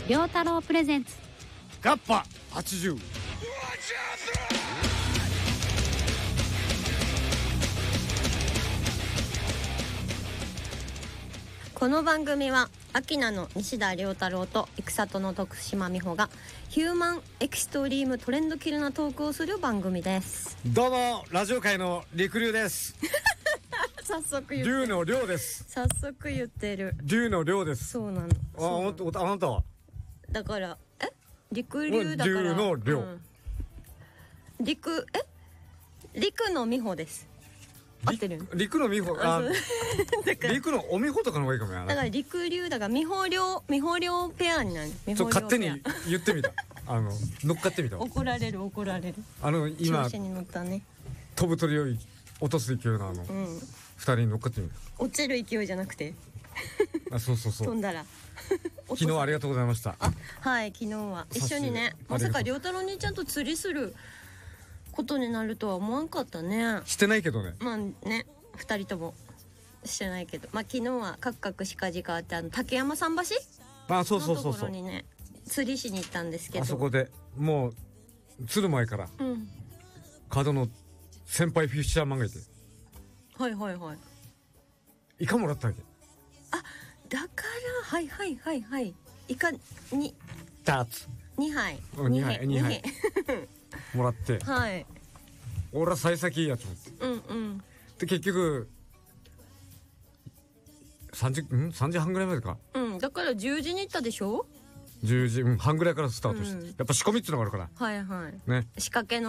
良太郎プレゼンツガッパ80。 この番組はアキナの西田良太郎と戦里の徳島美穂がヒューマンエクストリームトレンドキルなトークをする番組です。 どうもラジオ界の陸流です早速言って龍の龍です。 早速言ってる。 龍の龍です。 そうなの。 あなたはだから陸流だから龍の龍、 陸の美穂です。合ってる？ 陸の美穂陸のお美穂とかの方がいいかもやな。 だから陸流だから美穂量ペアになる。 そう勝手に言ってみた乗っかってみた。 怒られる今調子に乗ったね。 飛ぶ鳥を落とす勢いの二人に乗っかってみた。 落ちる勢いじゃなくてそう飛んだら昨日ありがとうございました。 はい、昨日は一緒にね、まさか良太郎にちゃんと釣りすることになるとは思わんかったね。 してないけどね。 まあね、2人ともしてないけど、まあ昨日はカクカクしかじかって竹山桟橋のところにね釣りしに行ったんですけど、 あそこでもう釣る前から角の先輩フィッシャーマンがいて、 はいイカもらったわけ。 だからはいイカにダーツ 2杯 2杯もらってはい俺は幸先いいやつ思ってで結局3時半ぐらいまでか。 だから10時に行ったでしょ。 10時半ぐらいからスタートして、やっぱ仕込みっていうのがあるからはいね。 仕掛けの